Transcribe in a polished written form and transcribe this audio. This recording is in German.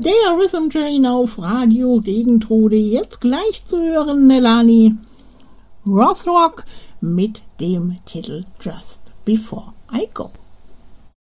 Der Rhythm Train auf Radio Regentrode. Jetzt gleich zu hören, Nelani. Rothrock mit dem Titel Just Before I Go.